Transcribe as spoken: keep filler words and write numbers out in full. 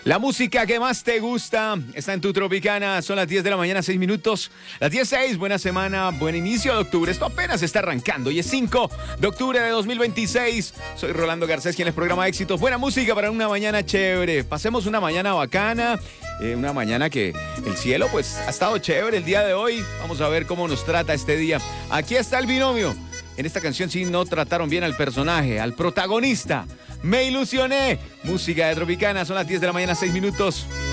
La música que más te gusta está en tu Tropicana. Son las diez de la mañana, seis minutos. Las diez seis, buena semana, buen inicio de octubre. Esto apenas está arrancando. Hoy es cinco de octubre de dos mil veintiséis. Soy Rolando Garcés, quien les programa éxitos. Buena música para una mañana chévere. Pasemos una mañana bacana. Eh, una mañana que el cielo pues ha estado chévere el día de hoy. Vamos a ver cómo nos trata este día. Aquí está el binomio. En esta canción sí no trataron bien al personaje, al protagonista. Me ilusioné. Música de Tropicana, son las diez de la mañana, seis minutos.